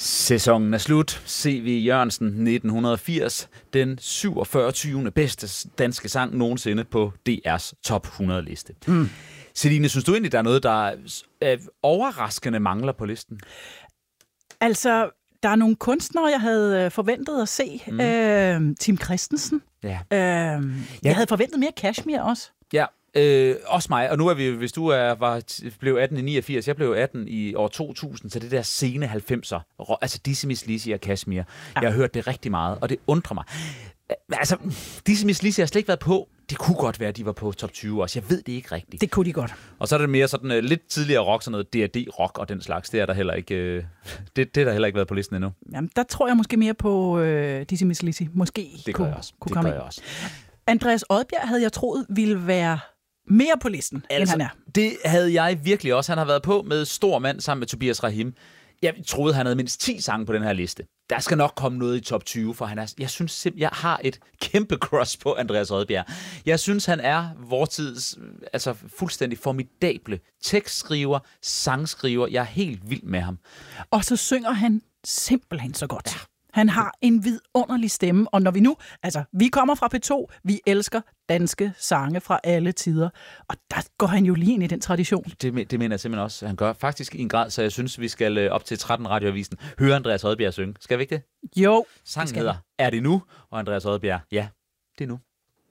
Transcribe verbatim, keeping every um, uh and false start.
Sæsonen er slut. C V. Jørgensen, nitten firs. Den syvogfyrre bedste danske sang nogensinde på D R's top hundrede-liste. Mm. Celine, synes du egentlig, der er noget, der er overraskende mangler på listen? Altså, der er nogle kunstnere, jeg havde forventet at se. Mm. Øh, Tim Christensen. Ja. Øh, jeg ja. havde forventet mere Kashmir også. Ja. Øh, også mig, og nu er vi, hvis du er, var, blev atten i niogfirs, jeg blev atten i år to tusind, så det der sene halvfemser, altså Dizzy Miss Lizzy og Kashmir, ja. Jeg har hørt det rigtig meget, og det undrer mig. Altså, Dizzy Miss Lizzy har slet ikke været på. Det kunne godt være, at de var på top tyve også. Jeg ved det ikke rigtigt. Det kunne de godt. Og så er det mere sådan uh, lidt tidligere rock, sådan noget D R D-rock og den slags. Det er der heller ikke, uh, det, det er der heller ikke været på listen endnu. Jamen, der tror jeg måske mere på uh, Dizzy Miss Lizzy. Måske det kunne, gør jeg også. kunne det komme gør jeg også. Andreas Odbjerg havde jeg troet ville være mere på listen, altså, end han er. Det havde jeg virkelig også. Han har været på med stor mand sammen med Tobias Rahim. Jeg troede, han havde mindst ti sange på den her liste. Der skal nok komme noget i top tyve, for han er, jeg synes simpelthen, jeg har et kæmpe crush på Andreas Odbjerg. Jeg synes, han er vortids altså fuldstændig formidable tekstskriver, sangskriver. Jeg er helt vild med ham. Og så synger han simpelthen så godt. Ja. Han har en vidunderlig stemme, og når vi nu, altså vi kommer fra P to, vi elsker danske sange fra alle tider, og der går han jo lige ind i den tradition. Det, det mener jeg simpelthen også, han gør faktisk i en grad, så jeg synes, vi skal op til tretten Radioavisen høre Andreas Odbjerg synge. Skal vi ikke det? Jo. Sangen hedder Er det nu? Og Andreas Odbjerg, ja, det er nu.